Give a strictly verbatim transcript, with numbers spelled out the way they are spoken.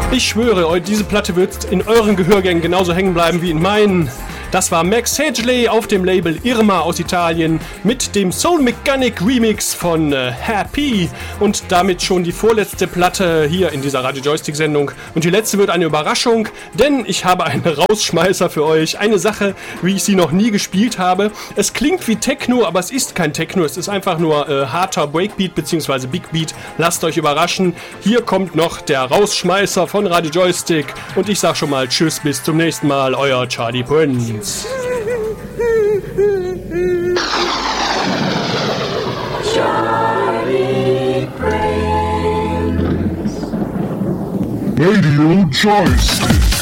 Ich schwöre, diese Platte wird in euren Gehörgängen genauso hängen bleiben wie in meinen. Das war Max Hedgley auf dem Label Irma aus Italien mit dem Soul Mechanic Remix von äh, Happy und damit schon die vorletzte Platte hier in dieser Radio Joystick Sendung. Und die letzte wird eine Überraschung, denn ich habe einen Rausschmeißer für euch. Eine Sache, wie ich sie noch nie gespielt habe. Es klingt wie Techno, aber es ist kein Techno. Es ist einfach nur äh, harter Breakbeat bzw. Big Beat. Lasst euch überraschen. Hier kommt noch der Rausschmeißer von Radio Joystick und ich sag schon mal Tschüss, bis zum nächsten Mal. Euer Charlie Prince. Charlie Prince. Radio Joystick.